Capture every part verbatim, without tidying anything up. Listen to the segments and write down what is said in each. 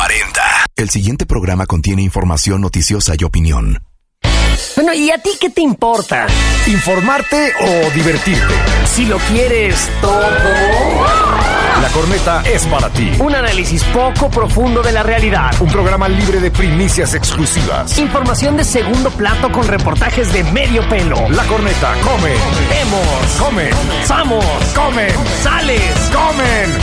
cuarenta. El siguiente programa contiene información noticiosa y opinión. Bueno, ¿y a ti qué te importa? ¿Informarte o divertirte? Si lo quieres todo. La Corneta es para ti. Un análisis poco profundo de la realidad. Un programa libre de primicias exclusivas. Información de segundo plato con reportajes de medio pelo. La Corneta come. Vemos. Come. Somos. Comen. Sales. Comen.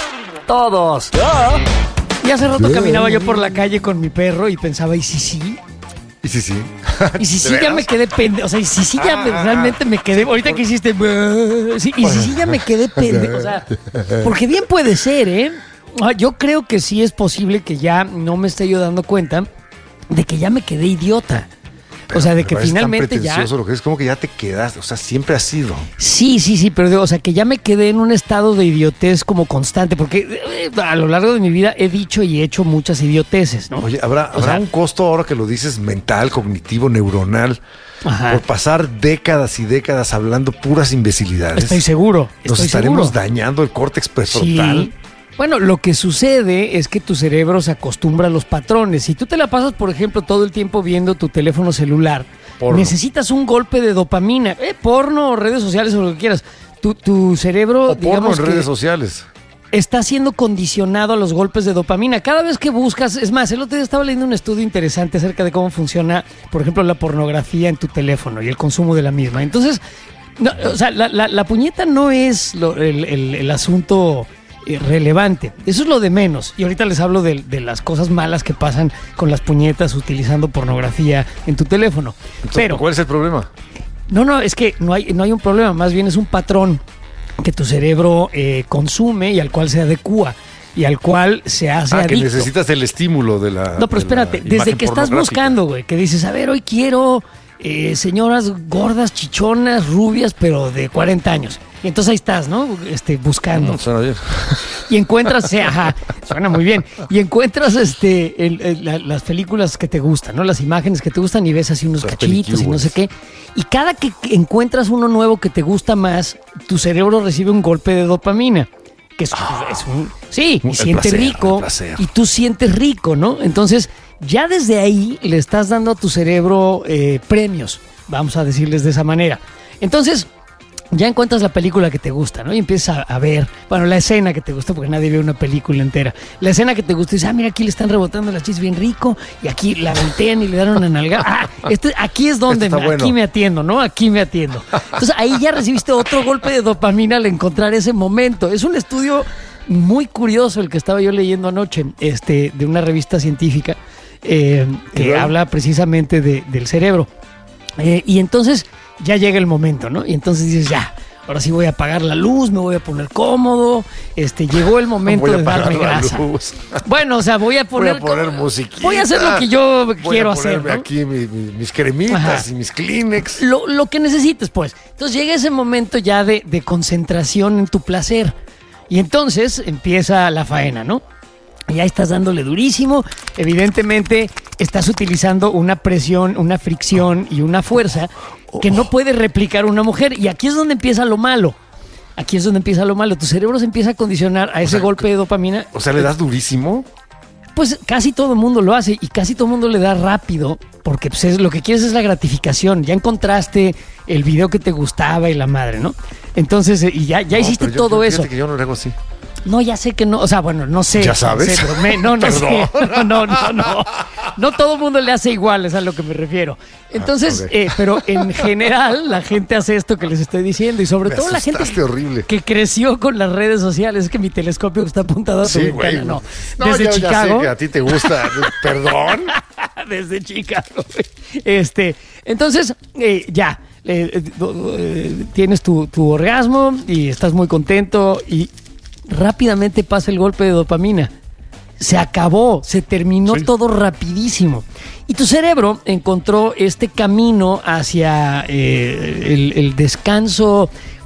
Todos. Ah. Y hace rato caminaba yo por la calle con mi perro y pensaba, ¿y si sí? ¿Y si sí? Y si sí ya me quedé pendejo. O sea, y si sí ya me, realmente me quedé. Ahorita que hiciste. Sí, y si sí ya me quedé pendejo. O sea, porque bien puede ser, ¿eh? Yo creo que sí es posible que ya no me esté yo dando cuenta de que ya me quedé idiota. O sea, de que finalmente ya... Lo que es como que ya te quedaste, o sea, siempre has sido. Sí, sí, sí, pero o sea, que ya me quedé en un estado de idiotez como constante, porque eh, a lo largo de mi vida he dicho y hecho muchas idioteces, ¿no? Oye, ¿habrá, o ¿habrá sea, un costo ahora que lo dices mental, cognitivo, neuronal, ajá, por pasar décadas y décadas hablando puras imbecilidades? Estoy seguro, Nos estoy estaremos seguro. dañando el córtex prefrontal. Sí. Bueno, lo que sucede es que tu cerebro se acostumbra a los patrones. Si tú te la pasas, por ejemplo, todo el tiempo viendo tu teléfono celular, porno, necesitas un golpe de dopamina, eh, porno, redes sociales o lo que quieras. Tu, tu cerebro, o porno digamos en que redes sociales, está siendo condicionado a los golpes de dopamina. Cada vez que buscas, es más, el otro día estaba leyendo un estudio interesante acerca de cómo funciona, por ejemplo, la pornografía en tu teléfono y el consumo de la misma. Entonces, no, o sea, la, la, la puñeta no es lo, el, el, el asunto relevante, eso es lo de menos. Y ahorita les hablo de, de las cosas malas que pasan con las puñetas utilizando pornografía en tu teléfono. Entonces, pero ¿cuál es el problema? No, no, es que no hay, no hay un problema, más bien es un patrón que tu cerebro eh, consume y al cual se adecúa y al cual se hace ah, adicto. Que necesitas el estímulo de la... No, pero espérate, desde que estás buscando, güey, que dices, a ver, hoy quiero eh, señoras gordas, chichonas, rubias, pero de cuarenta años. Y entonces ahí estás, ¿no? Este, buscando. No, suena bien. Y encuentras, sí, ajá, suena muy bien. Y encuentras este, el, el, la, las películas que te gustan, ¿no? Las imágenes que te gustan y ves así unos las cachitos y no sé qué. Y cada que encuentras uno nuevo que te gusta más, tu cerebro recibe un golpe de dopamina. Que es, oh, es un... Sí, y el siente placer, rico. Y tú sientes rico, ¿no? Entonces, ya desde ahí le estás dando a tu cerebro eh, premios, vamos a decirles de esa manera. Entonces... ya encuentras la película que te gusta, ¿no? Y empiezas a, a ver, bueno, la escena que te gusta, porque nadie ve una película entera. La escena que te gusta y dices, ah, mira, aquí le están rebotando las chichis bien rico, y aquí la voltean y le dan una nalgada. Ah, este, aquí es donde me, bueno. aquí me atiendo, ¿no? Aquí me atiendo. Entonces ahí ya recibiste otro golpe de dopamina al encontrar ese momento. Es un estudio muy curioso el que estaba yo leyendo anoche, este, de una revista científica eh, que habla precisamente de, del cerebro. Eh, y entonces ya llega el momento, ¿no? Y entonces dices, ya, ahora sí voy a apagar la luz, me voy a poner cómodo, este, llegó el momento de darme grasa. Luz. Bueno, o sea, voy a poner... Voy a poner musiquita. Voy a hacer lo que yo voy quiero a hacer, ¿no? aquí mi, mi, mis cremitas Ajá. y mis Kleenex. Lo, lo que necesites, pues. Entonces llega ese momento ya de, de concentración en tu placer. Y entonces empieza la faena, ¿no? Ya estás dándole durísimo, evidentemente estás utilizando una presión, una fricción y una fuerza que no puede replicar una mujer. Y aquí es donde empieza lo malo. Aquí es donde empieza lo malo. Tu cerebro se empieza a condicionar a ese o sea, golpe de dopamina. O sea, ¿le das durísimo? Pues casi todo el mundo lo hace y casi todo el mundo le da rápido porque pues, es, lo que quieres es la gratificación. Ya encontraste el video que te gustaba y la madre, ¿no? Entonces, y ya, ya no, hiciste yo, todo eso. Que yo no lo hago así. No, ya sé que no, o sea, bueno, no sé. ¿Ya sabes? No, sé, pero me, no, no sé. No, no, no, no. No todo el mundo le hace igual, es a lo que me refiero. Entonces, ah, okay. eh, pero en general la gente hace esto que les estoy diciendo y sobre me todo la gente horrible. que creció con las redes sociales. Es que mi telescopio está apuntado a tu sí, ventana, güey. no. no. Desde yo Chicago. Ya sé que a ti te gusta. ¿Perdón? Desde Chicago. Este, entonces, eh, ya. Eh, eh, tienes tu, tu orgasmo y estás muy contento y rápidamente pasa el golpe de dopamina. Se acabó, se terminó sí. todo rapidísimo. Y tu cerebro encontró este camino hacia eh, el, el descanso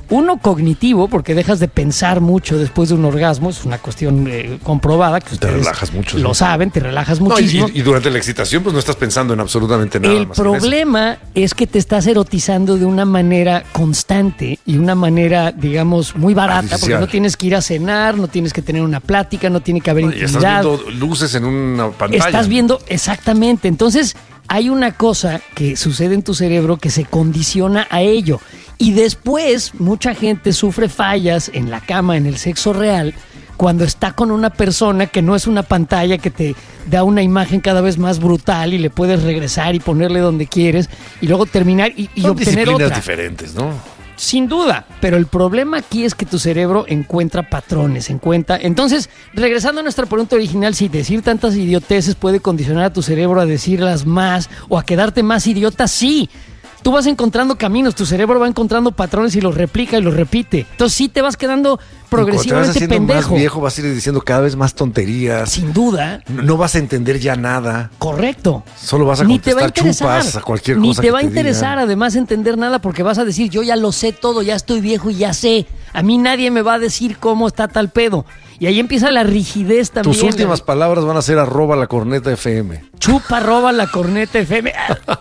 Uno, cognitivo, porque dejas de pensar mucho después de un orgasmo, es una cuestión eh, comprobada, que Te ustedes relajas mucho, lo ¿sí? saben, te relajas No, y, muchísimo. y- y durante la excitación, pues no estás pensando en absolutamente nada. El más que en eso. problema es que te estás erotizando de una manera constante y una manera, digamos, muy barata, porque Artificial. no tienes que ir a cenar, no tienes que tener una plática, no tiene que haber No, y estás intimidad. viendo luces en una pantalla. Estás viendo exactamente. Entonces, hay una cosa que sucede en tu cerebro que se condiciona a ello. Y después, mucha gente sufre fallas en la cama, en el sexo real, cuando está con una persona que no es una pantalla que te da una imagen cada vez más brutal y le puedes regresar y ponerle donde quieres y luego terminar y, y Son obtener disciplinas otra. diferentes, ¿no? Sin duda, pero el problema aquí es que tu cerebro encuentra patrones, encuentra... Entonces, regresando a nuestra pregunta original, si decir tantas idioteces puede condicionar a tu cerebro a decirlas más o a quedarte más idiota, sí. Tú vas encontrando caminos, tu cerebro va encontrando patrones y los replica y los repite. Entonces sí te vas quedando progresivamente Cuando te vas haciendo pendejo. más viejo, vas a ir diciendo cada vez más tonterías. Sin duda. No, no vas a entender ya nada. Correcto. Solo vas a Ni te va a contestar interesar, chupas a cualquier ni cosa te que va a te interesar digan. además entender nada porque vas a decir, yo ya lo sé todo, ya estoy viejo y ya sé. A mí nadie me va a decir cómo está tal pedo. Y ahí empieza la rigidez también. Tus últimas palabras van a ser arroba la corneta F M. Chupa, roba la corneta F M.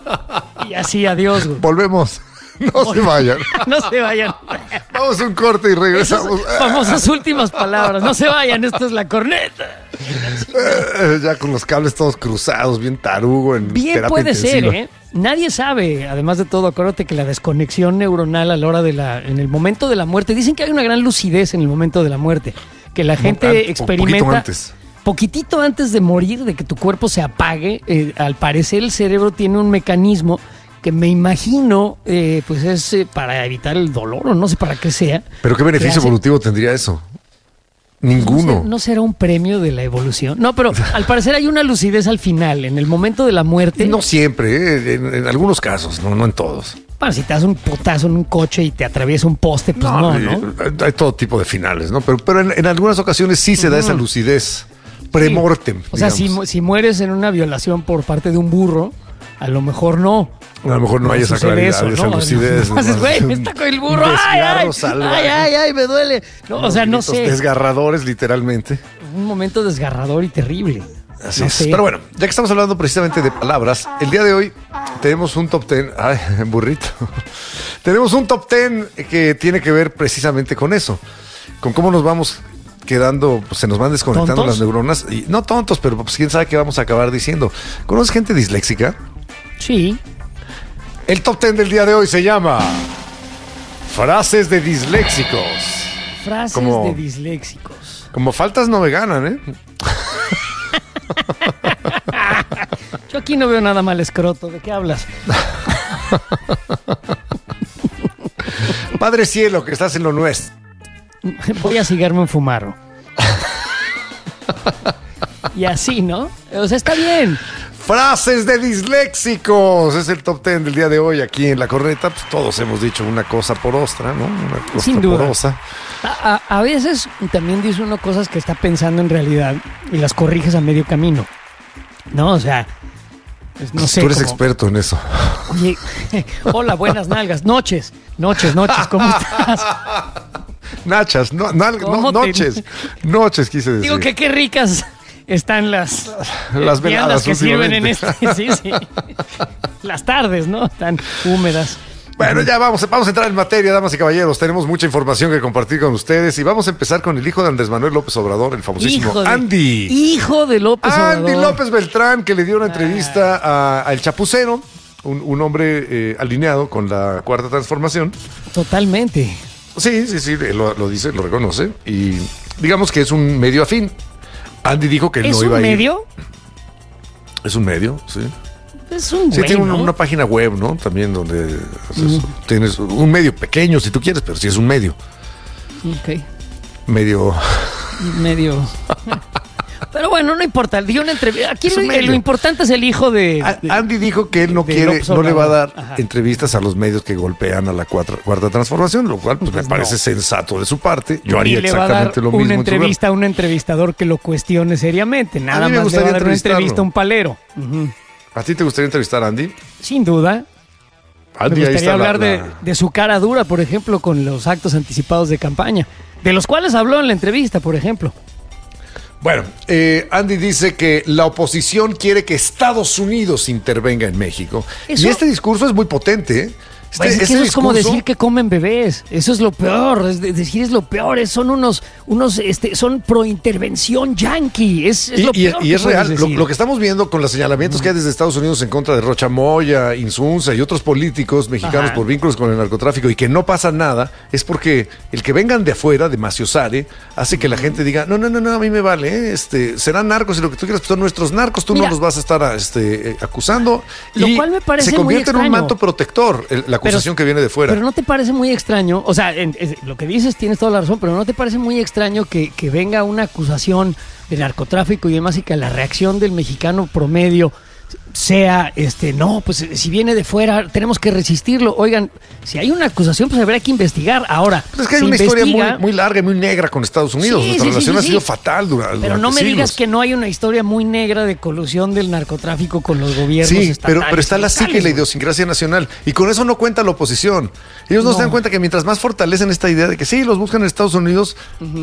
Y así, adiós, güey. Volvemos. No se vayan. No se vayan. Vamos a un corte y Esas regresamos. famosas últimas palabras. No se vayan, esto es la corneta. Eh, ya con los cables todos cruzados, bien tarugo en Bien terapia puede ser, intensiva. ¿eh? Nadie sabe, además de todo, acuérdate que la desconexión neuronal a la hora de la, en el momento de la muerte, dicen que hay una gran lucidez en el momento de la muerte, que la gente an- experimenta... poquito antes. Poquitito antes de morir, de que tu cuerpo se apague, eh, al parecer el cerebro tiene un mecanismo que me imagino, eh, pues es eh, para evitar el dolor o no sé para qué sea. Pero qué beneficio Que hace- evolutivo tendría eso. ¿No, Ninguno. ser- ¿No será un premio de la evolución? No, pero al parecer hay una lucidez al final, en el momento de la muerte. No siempre, ¿eh? en, en algunos casos, no, no en todos. Bueno, si te das un putazo en un coche y te atraviesa un poste, pues no, ¿no? eh, Hay todo tipo de finales, ¿no? Pero, pero en, en algunas ocasiones sí se da esa lucidez premortem. O sea, si, digamos. mu- si mueres en una violación por parte de un burro, a lo mejor no. A lo mejor no, hay esa sucede claridad, eso, esa ¿no? lucidez. No, haces, ¿no? güey, Un me está con el burro. Ay, desgarro ay, salvaje. ay, ay, ay, me duele. No, o sea, no Gritos sé. Desgarradores, literalmente. Un momento desgarrador y terrible. Así No es. sé. Pero bueno, ya que estamos hablando precisamente de palabras, el día de hoy tenemos un top ten. Ay, burrito. Tenemos un top ten que tiene que ver precisamente con eso. Con cómo nos vamos quedando, pues se nos van desconectando ¿Tontos? las neuronas. Y no tontos, pero pues quién sabe qué vamos a acabar diciendo. ¿Conoces gente disléxica? Sí. El top ten del día de hoy se llama Frases de disléxicos. Frases Como- de disléxicos. Como faltas no me ganan, ¿eh? Yo aquí no veo nada mal escroto. ¿De qué hablas? Padre cielo, que estás en lo nuestro. Voy a cigarme un fumarro. Y así, ¿no? O sea, está bien. Frases de disléxicos. Es el top ten del día de hoy aquí en La Corneta. Pues todos hemos dicho una cosa por otra, ¿no? Una cosa Sin duda. por otra. A, a- a veces también dice uno cosas que está pensando en realidad y las corriges a medio camino. No, o sea, pues, no sé. Tú eres como, experto en eso. Oye, hola, buenas nalgas. Noches, noches, noches, ¿cómo estás? Nachas, no, nal- no, ¿Cómo te- noches. Noches quise decir. Digo que qué ricas están las, Las eh, veladas viandas que sirven en últimamente. este. Sí, sí. Las tardes, ¿no? Están húmedas. Bueno, ya vamos, vamos a entrar en materia, damas y caballeros. Tenemos mucha información que compartir con ustedes y vamos a empezar con el hijo de Andrés Manuel López Obrador, el famosísimo Hijo de, Andy. Hijo de López Andy Obrador. López Beltrán, que le dio una entrevista a, a El Chapucero, un, un hombre eh, alineado con la Cuarta Transformación. Totalmente. Sí, sí, sí, él lo, lo dice, lo reconoce. Y digamos que es un medio afín. Andy dijo que él ¿Es no iba un a ir. medio? Es un medio, sí. Es un Sí, güey, tiene una, ¿no? una página web, ¿no? También donde o sea, tienes un medio pequeño si tú quieres, pero sí es un medio. Ok. Medio. Medio. Pero bueno, no importa. Dio una entrevista. Aquí Es lo, un medio. lo importante es el hijo de. A- de- Andy dijo que él no de quiere, López no le va a dar Obrador. Ajá. entrevistas a los medios que golpean a la cuarta, cuarta transformación, lo cual pues, Pues me parece no. sensato de su parte. Yo ni haría le va a dar exactamente lo mismo. una en su lugar. entrevista a un entrevistador que lo cuestione seriamente. Nada mí me más le va gustaría a dar una entrevistarlo. entrevista a un palero. Ujú. ¿A ti te gustaría entrevistar a Andy? Sin duda. Andy, Me ahí gustaría está hablar la- de, la- de su cara dura, por ejemplo, con los actos anticipados de campaña, de los cuales habló en la entrevista, por ejemplo. Bueno, eh, Andy dice que la oposición quiere que Estados Unidos intervenga en México. Eso- Y este discurso es muy potente, ¿eh? Este, Pues es que este eso es como discurso- decir que comen bebés. Eso es lo peor. Es de- decir es lo peor. Es- son unos, unos, este, son pro intervención yankee. Es, es Y, lo y- peor. y que es puedes real, lo, decir. lo que estamos viendo con los señalamientos que hay desde Estados Unidos en contra de Rocha Moya, Insunza y otros políticos mexicanos Ajá. por vínculos con el narcotráfico y que no pasa nada, es porque el que vengan de afuera, de Maciosare, hace que la gente diga, no, no, no, no, a mí me vale, ¿eh? este, serán narcos y lo que tú quieras, pues son nuestros narcos, tú Mira, no los vas a estar a, este, eh, acusando. lo y cual me parece se muy convierte en un extraño. manto protector el- la acusación que viene de fuera. Pero no te parece muy extraño, o sea, en- es- lo que dices tienes toda la razón, pero no te parece muy extraño que, que venga una acusación de narcotráfico y demás y que la reacción del mexicano promedio sea, este, no, pues si viene de fuera tenemos que resistirlo. Oigan, si hay una acusación, pues habrá que investigar. Ahora, Pues es que hay se una historia investiga- muy, muy larga y muy negra con Estados Unidos. Sí, Nuestra sí, sí, relación sí, ha sí. sido fatal durante Pero no me siglos. digas que no hay una historia muy negra de colusión del narcotráfico con los gobiernos Sí, estatales. pero, pero está la psique y la locales, güey. idiosincrasia nacional. Y con eso no cuenta la oposición. Ellos no, No. se dan cuenta que mientras más fortalecen esta idea de que sí, los buscan en Estados Unidos,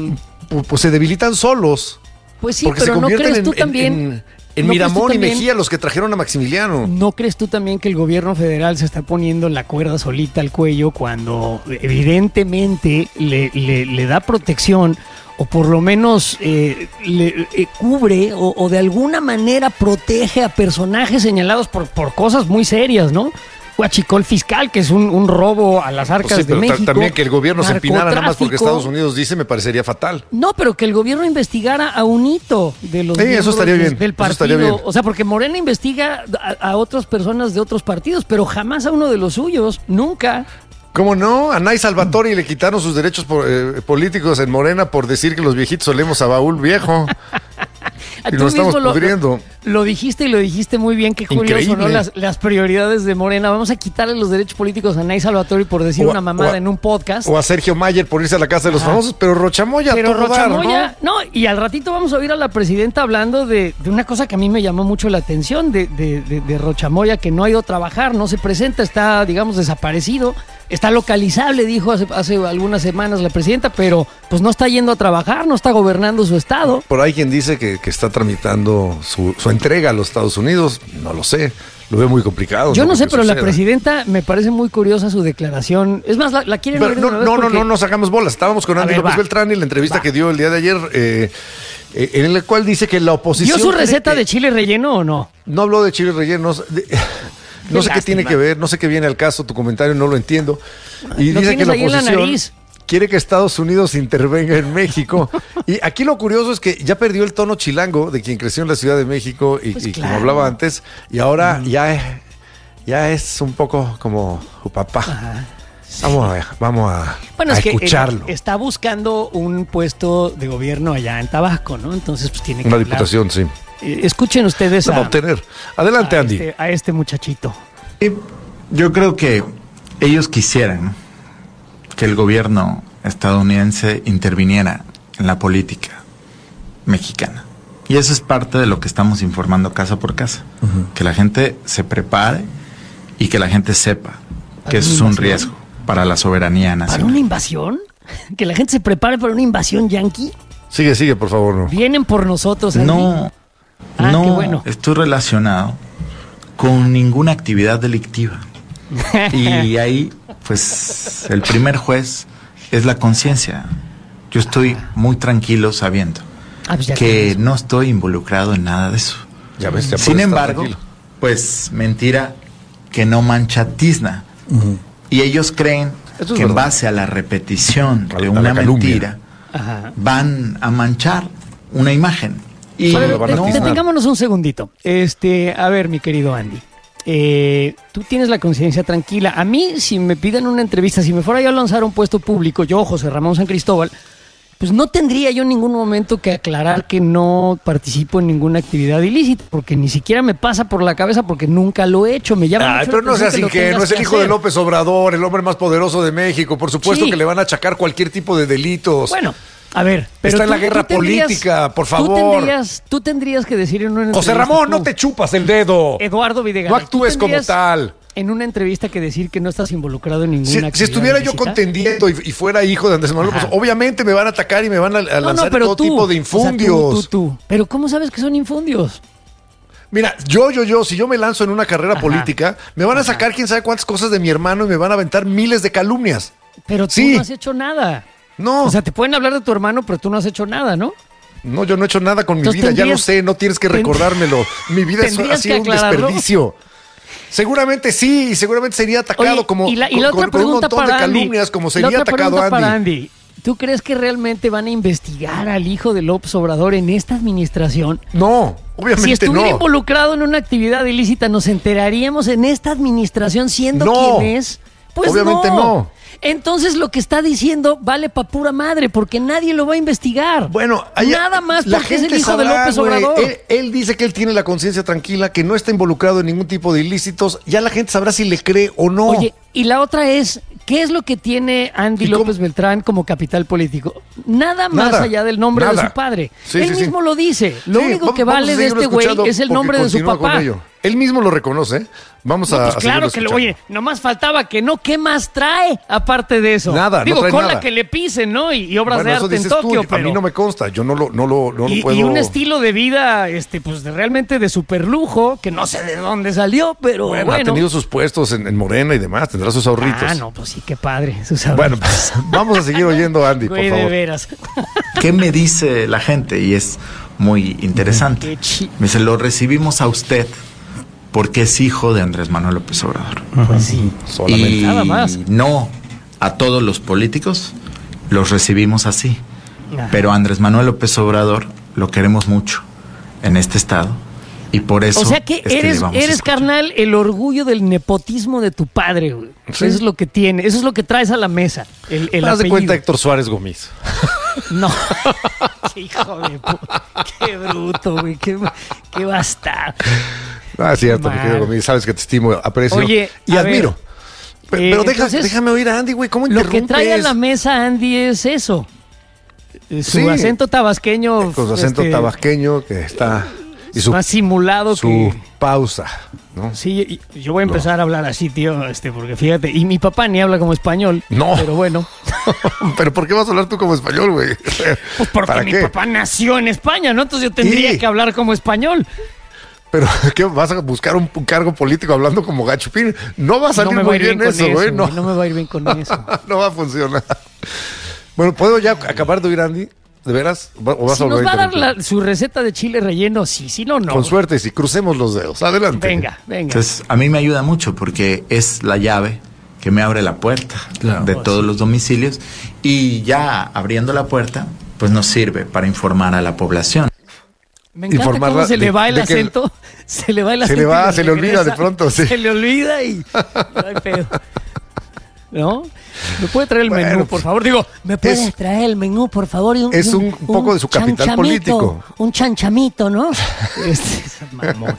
pu- pues se debilitan solos. Pues sí, porque pero se no convierten crees en, tú en- también. en- en ¿no crees tú Miramón y también- Mejía, los que trajeron a Maximiliano. ¿No crees tú también que el gobierno federal se está poniendo la cuerda solita al cuello cuando evidentemente le, le- le da protección o por lo menos eh, le eh, cubre o, o de alguna manera protege a personajes señalados por, por cosas muy serias, ¿no? Huachicol fiscal, que es un, un robo a las arcas Pues sí, pero de ta- México. también que el gobierno se empinara nada más porque narcotráfico. Estados Unidos dice me parecería fatal. No, pero que el gobierno investigara a un hito de los Sí, eso miembros estaría de- bien, del eso partido. estaría bien. O sea, porque Morena investiga a, a otras personas de otros partidos, pero jamás a uno de los suyos, nunca. ¿Cómo no? A Nay Salvatori le quitaron sus derechos po- eh, políticos en Morena por decir que los viejitos olemos a baúl viejo. Y Tú lo estamos mismo pudriendo. Lo, lo dijiste y lo dijiste muy bien, que curioso, Increíble. ¿no? Las, las prioridades de Morena. Vamos a quitarle los derechos políticos a Nay Salvatori por decir O a- una mamada o a- en un podcast. O a Sergio Mayer por irse a la casa de los Ajá. famosos, pero Rochamoya Pero todo dar, Rochamoya, ¿no? y al ratito vamos a oír a la presidenta hablando de, de una cosa que a mí me llamó mucho la atención, de, de, de, de Rochamoya, que no ha ido a trabajar, no se presenta, está, digamos, desaparecido, está localizable, dijo hace, hace algunas semanas la presidenta, pero pues no está yendo a trabajar, no está gobernando su estado. Por ahí quien dice que, que está tramitando su, su entrega a los Estados Unidos, no lo sé, lo veo muy complicado. Yo no sé, creo que pero la suceda. presidenta me parece muy curiosa su declaración. Es más, la, la quieren Pero oír de no, una vez no, no, porque- no nos sacamos bolas. Estábamos con A Andy ver, López va. Beltrán y la entrevista Va. que dio el día de ayer, eh, eh, en la cual dice que la oposición. ¿Dio su cree receta que- de chile relleno o no? No habló de chiles rellenos. de- no sé qué lástima. tiene que ver, no sé qué viene al caso, tu comentario no lo entiendo. Y Lo dice que tienes la ahí en la oposición nariz. quiere que Estados Unidos intervenga en México. Y aquí lo curioso es que ya perdió el tono chilango de quien creció en la Ciudad de México y, Pues y claro. como hablaba antes, y ahora ya, es- ya es un poco como papá. Ajá. Vamos a ver, vamos a, Bueno, a es que él escucharlo. está buscando un puesto de gobierno allá en Tabasco, ¿no? Entonces, pues tiene que Una hablar. diputación, sí. Eh, escuchen ustedes Lo va a a, obtener. Adelante, a Andy. este, a este muchachito. Yo creo que ellos quisieran que el gobierno estadounidense interviniera en la política mexicana. Y eso es parte de lo que estamos informando casa por casa. Que la gente se prepare y que la gente sepa que eso es un invasión? riesgo para la soberanía ¿Para una nacional. invasión? ¿Que la gente se prepare para una invasión yanqui? Sigue, sigue, por favor. No. Vienen por nosotros, Andy. No, Ah, qué no bueno. estoy relacionado con ninguna actividad delictiva. Y ahí, pues, el primer juez es la conciencia. Yo estoy muy tranquilo sabiendo Ah, pues ya que tienes. no estoy involucrado en nada de eso. Ya ves, ya Sin puedes estar embargo, tranquilo. pues mentira que no mancha tizna. Y ellos creen Eso es que en verdad. base a la repetición A la- de a una la calumnia. mentira Ajá. van a manchar una imagen. Y A ver, lo van a de- tiznar. detengámonos un segundito. Este, a ver, mi querido Andy. Eh, tú tienes la conciencia tranquila. A mí, si me piden una entrevista, si me fuera yo a lanzar un puesto público, yo, José Ramón San Cristóbal, pues no tendría yo en ningún momento que aclarar que no participo en ninguna actividad ilícita, porque ni siquiera me pasa por la cabeza, porque nunca lo he hecho. Me llama Ay, mucho pero la no seas atención que lo ingenuo, tengas es el que hijo de hacer. López Obrador, el hombre más poderoso de México. Por supuesto Sí. que le van a achacar cualquier tipo de delitos. Bueno, a ver, pero Está en tú- la guerra tú tendrías- política, por Tú favor. tendrías, tú tendrías que decir en una José entrevista, Ramón, tú, no te chupas el dedo. Eduardo Videgaray. No tú actúes como tendrías- tal. en una entrevista que decir que no estás involucrado en ninguna Si, actividad si estuviera yo ilícita? contendiendo y, y fuera hijo de Andrés Manuel, pues obviamente me van a atacar y me van a, a No, lanzar no, pero todo tú, tipo de o sea, infundios. tú, tú, tú. Pero ¿cómo sabes que son infundios? Mira, yo, yo, yo, si yo me lanzo en una carrera Ajá. política, me van a sacar quién sabe cuántas cosas de mi hermano y me van a aventar miles de calumnias. Pero tú Sí. no has hecho nada. No, O sea, te pueden hablar de tu hermano, pero tú no has hecho nada, ¿no? no, yo no he hecho nada con mi Entonces vida, ya lo tendrías- sé, no tienes que ten- recordármelo. Mi vida es- ha tendrías sido que un aclararlo. desperdicio. Seguramente sí, y seguramente sería atacado Oye, como y la, y con, la otra con- con un pregunta montón de para Andy. calumnias como La sería otra atacado pregunta Andy. para Andy. ¿Tú crees que realmente van a investigar al hijo de López Obrador en esta administración? No, obviamente Si estuviera no. involucrado en una actividad ilícita, ¿nos enteraríamos en esta administración siendo No. quien es? Pues Obviamente no. Entonces lo que está diciendo vale pa' pura madre, porque nadie lo va a investigar. Bueno, allá- nada más la porque es el gente hijo de sabrá, López güey. Obrador. Él, él dice que él tiene la conciencia tranquila, que no está involucrado en ningún tipo de ilícitos. Ya la gente sabrá si le cree o no. Oye, y la otra es, ¿qué es lo que tiene Andy ¿Y cómo? López Beltrán como capital político? Nada más Nada, allá del nombre nada. de su padre. Sí, Él sí, sí. mismo lo dice. Lo Sí, único vamos- que vamos a vale de seguirlo este güey escuchando es el porque nombre de su continúa con papá. ello. Él mismo lo reconoce. ¿eh? Vamos No, a, pues a claro seguirlo que lo, escuchando. oye, nomás faltaba que no, ¿qué más trae aparte de eso? Nada, no Digo, trae con nada. la que le pisen, ¿no? Y, y obras Bueno, de eso arte en dices tú, Tokio, a pero... mí no me consta, yo no lo, no lo, no lo y, puedo. y un estilo de vida, este, pues de- realmente de super lujo, que no sé de dónde salió, pero Bueno, bueno. ha tenido sus puestos en, en Morena y demás, tendrá sus ahorritos. Ah, no, pues sí, qué padre. sus Bueno, ahorritos. pues, vamos a seguir oyendo a Andy, por Güey, de favor. veras. ¿Qué me dice la gente? Y es muy interesante. Qué chi- Me dice, lo recibimos a usted porque es hijo de Andrés Manuel López Obrador. Pues sí. Solamente. Y Nada más. no a todos los políticos los recibimos así. Ajá. Pero a Andrés Manuel López Obrador lo queremos mucho en este estado. Y por eso O sea que es le eres, vamos a eres escuchar. carnal, el orgullo del nepotismo de tu padre, güey. Sí. Eso es lo que tiene, eso es lo que traes a la mesa. El, el Haz de apellido. cuenta Héctor Suárez Gómez. No. Qué hijo de puta. Qué bruto, güey. Qué, qué bastardo. Ah, es cierto, mi Mal. querido Gómez. Sabes que te estimo, aprecio Oye, y a admiro. ver, Pe- eh, Pero deja- entonces, déjame oír a Andy, güey. ¿Cómo Lo interrumpes? que trae a la mesa Andy es eso. Eh, Su Sí. acento tabasqueño. Con su acento este, tabasqueño que está... Y su, más simulado su que. pausa, ¿no? Sí, y- yo voy a empezar a hablar así, tío, este, porque fíjate, y mi papá ni habla como español. No. Pero bueno, Pero ¿por qué vas a hablar tú como español, güey? pues porque ¿Para mi qué? papá nació en España, ¿no? Entonces yo tendría Sí. que hablar como español. Pero ¿qué vas a buscar un, un cargo político hablando como gachupín? No va a salir no me va a muy ir bien, bien, eso, con güey. eso, No. güey, no me va a ir bien con eso. no va a funcionar. Bueno, ¿puedo ya acabar de oír a Andy? ¿De veras? ¿O vas Si a nos volver va a dar interrumpir? la- su receta de chile relleno, sí, sí, no, no. Con suerte, si crucemos los dedos. Adelante. Venga, venga. Entonces, a mí me ayuda mucho porque es la llave que me abre la puerta Claro. de Oh, todos sí. los domicilios y ya abriendo la puerta, pues nos sirve para informar a la población. Me encanta informarla cómo se de- le va el de que- acento. Se le va el Se acento. le va, y se le olvida regresa. de pronto, sí. Se le olvida y no hay pedo. ¿No? ¿Me puede traer el Bueno, menú, por favor? Digo, ¿me puedes es- traer el menú, por favor? Y es un poco de su capital chanchamito, político. Un chanchamito, ¿no? Este, mamón.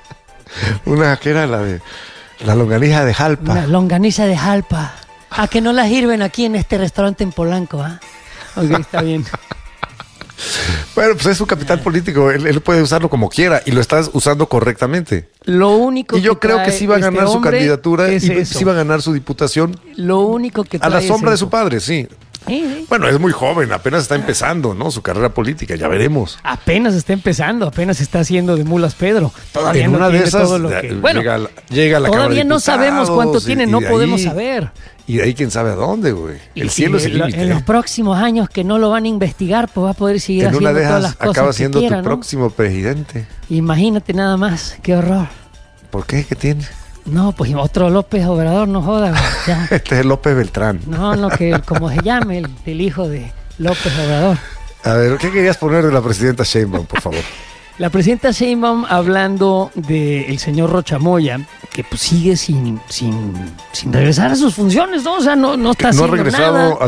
Una que era la de la longaniza de Jalpa. Una longaniza de jalpa. ¿A que no la sirven aquí en este restaurante en Polanco, ah? Ok, está bien. Bueno, pues es su capital político. Él, él puede usarlo como quiera y lo estás usando correctamente. Lo único Y yo que creo que trae sí va a este ganar su hombre candidatura y es eso. sí va a ganar su diputación Lo único que a trae la es sombra de eso. su padre, sí. Sí, sí. Bueno, es muy joven, apenas está empezando, ¿no? Su carrera política, ya veremos. Apenas está empezando, apenas está haciendo de mulas Pedro. Todavía En no una de tiene esas todo lo ya, que... Bueno, llega, a la- llega a la Cámara todavía de no sabemos cuánto Diputados y- tiene, y no de podemos ahí- saber. Y de ahí quién sabe a dónde, güey. Y- El cielo y es el en lo- límite. En los ¿eh? próximos años que no lo van a investigar, pues va a poder seguir En haciendo una de todas esas las cosas acaba que siendo quiera, tu ¿no? próximo presidente. Imagínate nada más, qué horror. ¿Por qué? ¿Qué tiene? No, pues otro López Obrador, no joda, güey, ya. Este es López Beltrán. No, no, que como se llame, el, el hijo de López Obrador. A ver, ¿qué querías poner de la presidenta Sheinbaum, por favor? La presidenta Sheinbaum hablando del señor Rocha Moya, que pues sigue sin, sin, sin regresar a sus funciones, ¿no? O sea, no, no está No ha haciendo regresado nada. a